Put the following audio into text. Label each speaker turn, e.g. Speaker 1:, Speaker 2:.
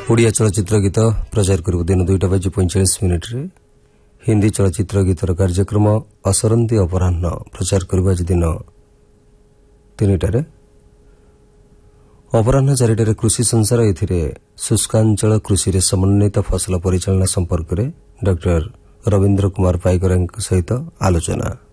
Speaker 1: ओडिया चलचित्र गीत प्रचार करू दिन 2:45 हिंदी चलचित्र गीतर कार्यक्रम असरंती अपराह्न प्रचार करू आज दिन 3टारे अपराह्न 4टारे कृषि संसार एथिरे शुष्कांचल कृषि रे समन्वित फसल परिचालना संपर्क में डॉक्टर रविंद्र कुमार पाईकर सहित आलोचना।